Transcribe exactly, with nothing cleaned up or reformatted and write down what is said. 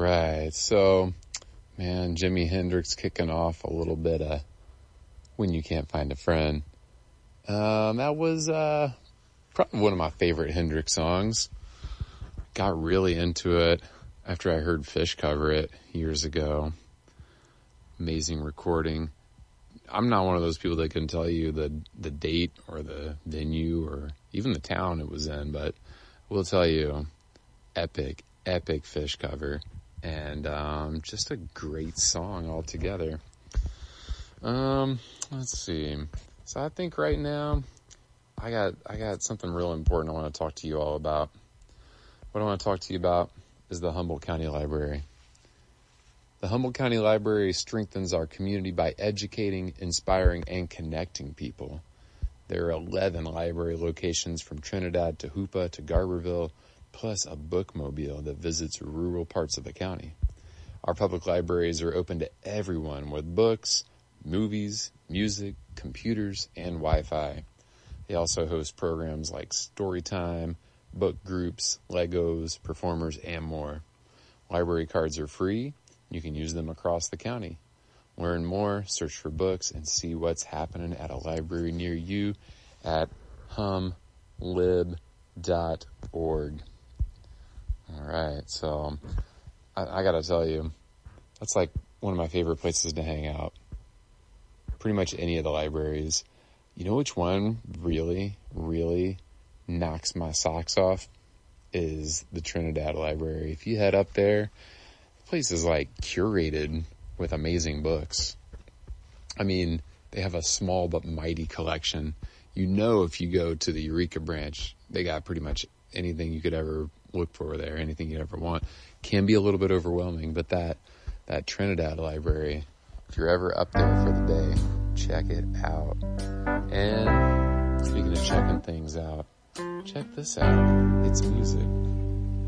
right, so, man, Jimi Hendrix kicking off a little bit of When You Can't Find a Friend. Um, that was uh, probably one of my favorite Hendrix songs. Got really into it after I heard Fish cover it years ago. Amazing recording. I'm not one of those people that can tell you the, the date or the venue or even the town it was in, but I will tell you, epic, epic Fish cover. And um, just a great song altogether. Um, let's see. So I think right now, I got I got something real important I want to talk to you all about. What I want to talk to you about is the Humboldt County Library. The Humboldt County Library strengthens our community by educating, inspiring, and connecting people. There are eleven library locations from Trinidad to Hoopa to Garberville, plus a bookmobile that visits rural parts of the county. Our public libraries are open to everyone with books, movies, music, computers, and Wi-Fi. They also host programs like story time, book groups, Legos, performers, and more. Library cards are free. You can use them across the county. Learn more, search for books, and see what's happening at a library near you at hum lib dot org. All right, so I, I got to tell you, that's like one of my favorite places to hang out. Pretty much any of the libraries. You know which one really, really knocks my socks off? Is the Trinidad Library. If you head up there, the place is like curated with amazing books. I mean, they have a small but mighty collection. You know, if you go to the Eureka branch, they got pretty much anything you could ever look for there, anything you'd ever want. Can be a little bit overwhelming, but that that Trinidad Library, if you're ever up there for the day, check it out. And speaking of checking things out, check this out. It's music.